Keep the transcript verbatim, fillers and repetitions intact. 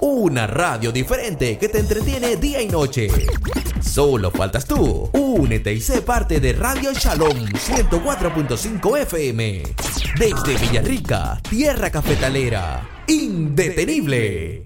Una radio diferente que te entretiene día y noche. Solo faltas tú. Únete y sé parte de Radio Shalom ciento cuatro punto cinco F M. Desde Villarrica, tierra cafetalera. Indetenible.